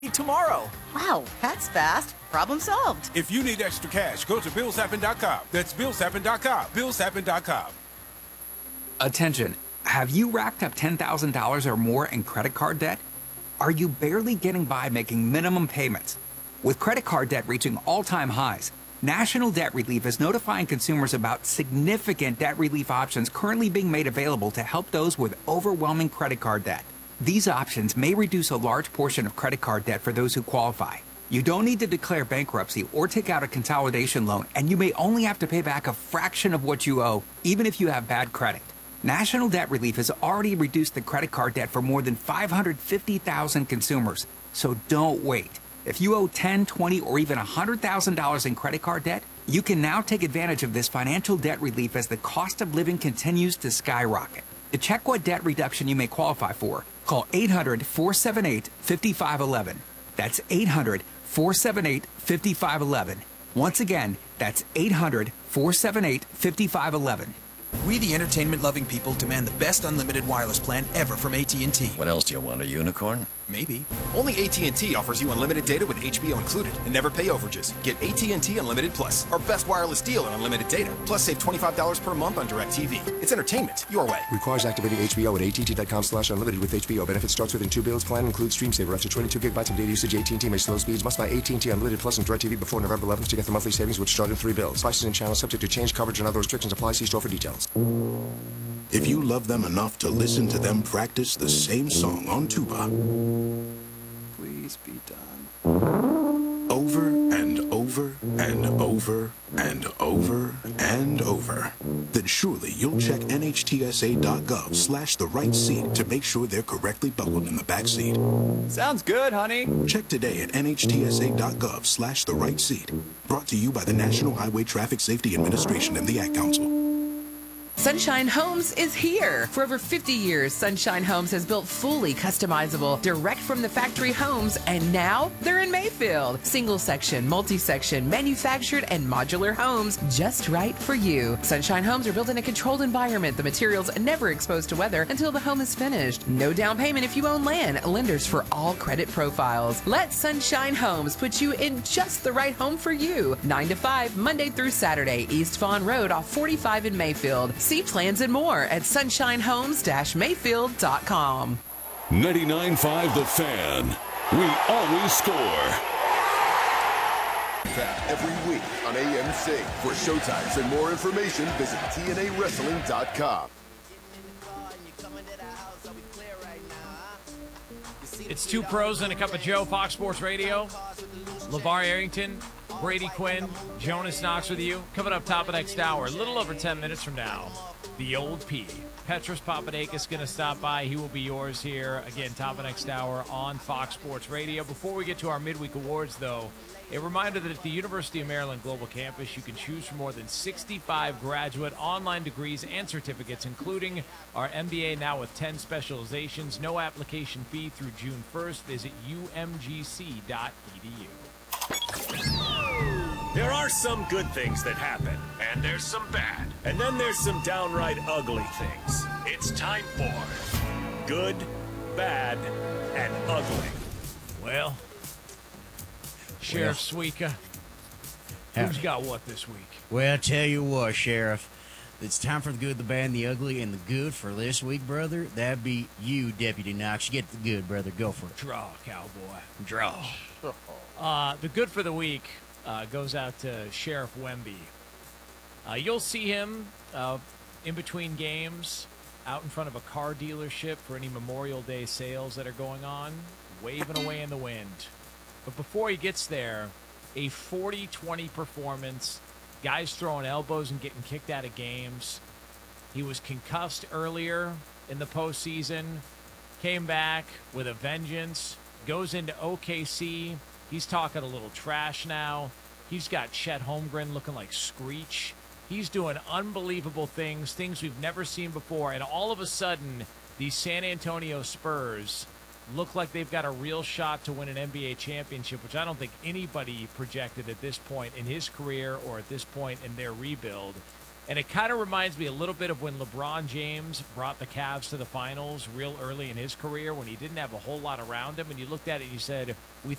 tomorrow. Wow, that's fast. Problem solved. If you need extra cash, go to BillsHappen.com. That's BillsHappen.com. BillsHappen.com. Attention. Have you racked up $10,000 or more in credit card debt? Are you barely getting by making minimum payments? With credit card debt reaching all-time highs, National Debt Relief is notifying consumers about significant debt relief options currently being made available to help those with overwhelming credit card debt. These options may reduce a large portion of credit card debt for those who qualify. You don't need to declare bankruptcy or take out a consolidation loan, and you may only have to pay back a fraction of what you owe, even if you have bad credit. National Debt Relief has already reduced the credit card debt for more than 550,000 consumers, so don't wait. If you owe $10, $20, or even $100,000 in credit card debt, you can now take advantage of this financial debt relief as the cost of living continues to skyrocket. To check what debt reduction you may qualify for, call 800-478-5511. That's 800-478-5511. Once again, that's 800-478-5511. We, the entertainment-loving people, demand the best unlimited wireless plan ever from AT&T. What else do you want, a unicorn? Maybe. Only AT&T offers you unlimited data with HBO included and never pay overages. Get AT&T Unlimited Plus, our best wireless deal on unlimited data. Plus, save $25 per month on DirecTV. It's entertainment your way. Requires activating HBO at att.com/unlimited with HBO. Benefits starts within 2 bills. Plan includes stream saver after 22 gigabytes of data usage. AT&T may slow speeds. Must buy AT&T Unlimited Plus and DirecTV before November 11th to get the monthly savings, which start in 3 bills. Prices and channels subject to change. Coverage and other restrictions apply. See store for details. If you love them enough to listen to them practice the same song on tuba, Please be done. over and over and over and over and over, then surely you'll check NHTSA.gov/the-right-seat to make sure they're correctly buckled in the back seat. Sounds good, honey. Check today at NHTSA.gov/the-right-seat. Brought to you by the National Highway Traffic Safety Administration and the Ad Council. Sunshine Homes is here. For over 50 years, Sunshine Homes has built fully customizable, direct from the factory homes, and now they're in Mayfield. Single section, multi-section, manufactured, and modular homes just right for you. Sunshine Homes are built in a controlled environment. The materials never exposed to weather until the home is finished. No down payment if you own land. Lenders for all credit profiles. Let Sunshine Homes put you in just the right home for you. 9 to 5, Monday through Saturday, East Fawn Road off 45 in Mayfield. See plans and more at sunshinehomes-mayfield.com. 99.5 The Fan. We always score. Every week on AMC. For showtimes and more information, visit TNAWrestling.com. It's Two Pros and a Cup of Joe, Fox Sports Radio. LeVar Arrington, Brady Quinn, Jonas Knox with you. Coming up top of next hour, a little over 10 minutes from now, the old P. Petros Papadakis going to stop by. He will be yours here, again, top of next hour on Fox Sports Radio. Before we get to our midweek awards, though, a reminder that at the University of Maryland Global Campus, you can choose from more than 65 graduate online degrees and certificates, including our MBA now with 10 specializations. No application fee through June 1st. Visit umgc.edu. There are some good things that happen, and there's some bad. And then there's some downright ugly things. It's time for Good, Bad, and Ugly. Well, Sheriff Suika, who's got what this week? Well, I tell you what, Sheriff. It's time for the good, the bad, and the ugly. And the good for this week, brother, that'd be you, Deputy Knox. You get the good, brother. Go for it. Draw, cowboy. Draw. The good for the week goes out to Sheriff Wemby. You'll see him in between games out in front of a car dealership for any Memorial Day sales that are going on, waving away in the wind. But before he gets there, a 40-20 performance, guys throwing elbows and getting kicked out of games. He was concussed earlier in the postseason, came back with a vengeance, goes into OKC. He's talking a little trash now. He's got Chet Holmgren looking like Screech. He's doing unbelievable things we've never seen before. And all of a sudden, these San Antonio Spurs look like they've got a real shot to win an NBA championship, which I don't think anybody projected at this point in his career or at this point in their rebuild. And it kind of reminds me a little bit of when LeBron James brought the Cavs to the finals real early in his career when he didn't have a whole lot around him. And you looked at it and you said, we